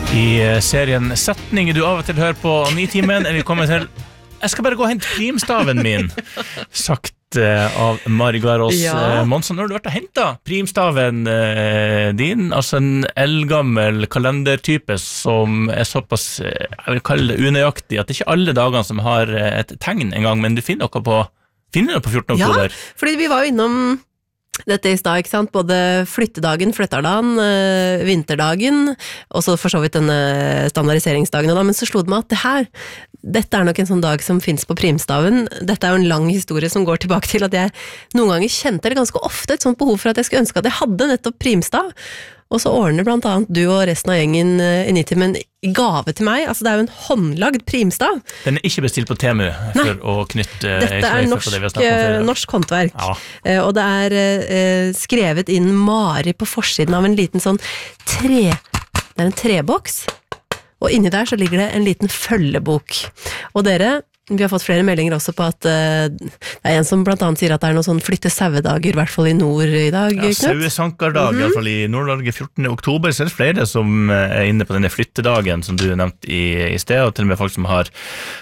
I serien Setninger du av og til hører på Nitimen vi kommet til Jeg skal bare gå og hente primstaven min sagt av Mari Garås Monsson, når du vært og hentet primstaven din, altså en eldgammel kalendertype som såpass, jeg vil kalle det unøyaktig, at det ikke alle dagene som har et tegn en gang, men du finner noe på 14. oktober. Ja, fordi vi var jo innom dette i stad, ikke sant? Både flyttedagen, flytterdagen, vinterdagen, og så for så vidt denne standardiseringsdagen, men så slo det meg at dette nok en sånn dag som finnes på primstaven. Dette jo en lang historie som går tilbake til at jeg noen ganger kjente det ganske ofte, et sånt behov for at jeg skulle ønske at jeg hadde nettopp primstav, og så ordner blant annet du og resten av gjengen i Nitimen gave til meg, altså det jo en håndlagd primstav. Den ikke bestilt på Temu for å knytte dette norsk håndverk, og det skrevet inn Mari på forsiden av en liten sånn det en treboks, og inni der så ligger det en liten følgebok. Og dere, vi har fått flere meldinger også på at det en som blant annet sier at det noen sånn flytte sauedager, I hvert fall I nord I dag, Knut. Sauesankerdag, I hvert fall I Nord-Norge 14. oktober, så det flere som inne på denne flyttedagen som du nevnte I sted, og til og med folk som har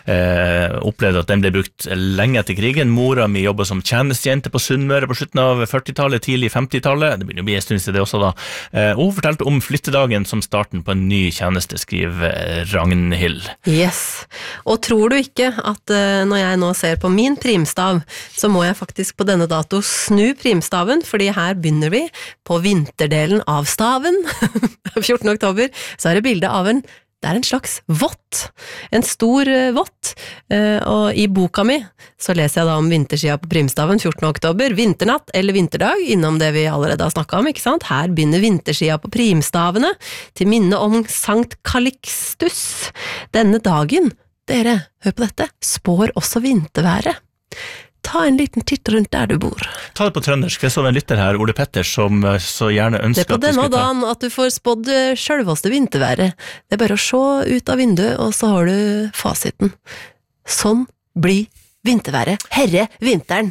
opplevd at den ble brukt lenge etter krigen. Mora mi jobbet som tjenestejente på Sunnmøre på slutten av 40-tallet, tidlig 50-tallet, det begynner å bli en stund til det også da. Og hun fortalte om flyttedagen som starten på en ny tjeneste, skriver Ragnhild. Yes, og tror du ikke at når jeg nå ser på min primstav, så må jeg faktisk på denne dato snu primstaven, fordi her begynner vi på vinterdelen av staven. 14. oktober, så det bilde av det en slags vott, en stor vott, og I boka mi så leser jeg da om vintersida på primstaven 14. oktober, vinternatt eller vinterdag, innom det vi allerede har snakket om, ikke sant? Her begynner vintersida på primstavene, til minne om Sankt Calixtus. Denne dagen, dere, hør på dette, spår også vinterværet. Ta en liten titt rundt der du bor. Ta det på trøndersk, jeg så en lytter her, Ole Petter, som så gjerne ønsker at du skulle ta... Det på denne dagen at du får spådd selveste vinterværet. Det bare å se ut av vinduet, og så har du fasiten. Sånn blir vinterværet. Herre vinteren!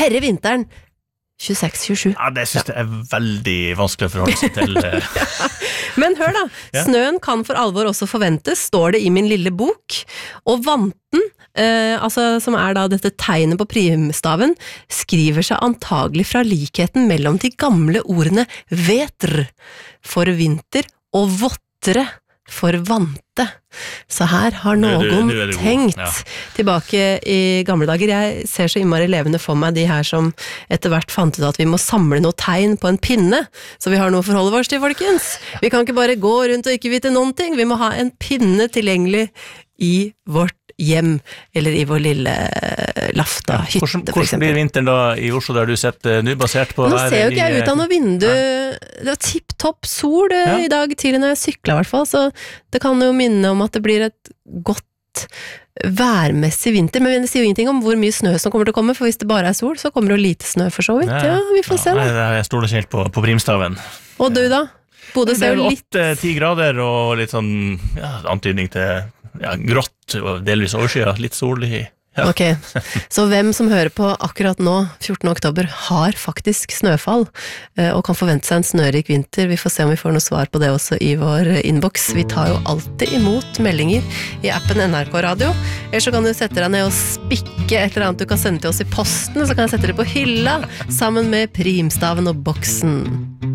26-27. Ja, det synes jeg veldig vanskelig å forholde seg til. Men hør da, snøen kan for alvor også forventes, står det I min lille bok, og vanten, altså, som da dette tegnet på primstaven, skriver seg antagelig fra likheten mellom de gamle ordene vetr for vinter og vottere for vante. Så her har noen tenkt tilbake I gamle dager. Jeg ser så innmari levende for meg de her som etter hvert fant ut at vi må samle noe tegn på en pinne, så vi har noe å forholde oss til, folkens. Vi kan ikke bare gå rundt og ikke vite noen ting. Vi må ha en pinne tilgjengelig I vårt hjem, eller I vår lille lafta hytte, for eksempel. Hvordan blir vinteren da I Oslo, der du sitter nå, basert på... Nå ser jo ikke jeg ut av noe vindu. Det var tipp-topp sol I dag tidlig når jeg syklet I hvert fall, så det kan jo minne om at det blir et godt værmessig vinter, men det sier jo ingenting om hvor mye snø som kommer til å komme, for hvis det bare sol, så kommer det jo lite snø for så vidt. Ja, vi får se da. Jeg stoler ikke helt på primstaven. Og du da? Bodø ser jo litt... 8-10 grader og litt sånn antydning til grått og delvis overskyet, litt sol I... Ja. Ok, så hvem som hører på akkurat nå, 14. oktober, har faktisk snøfall, og kan forvente seg en snørik vinter. Vi får se om vi får noe svar på det også I vår inbox. Vi tar jo alltid imot meldinger I appen NRK Radio. Eller så kan du sette deg ned og spikke et eller annet du kan sende til oss I posten, så kan jeg sette det på hylla, sammen med primstaven og boksen.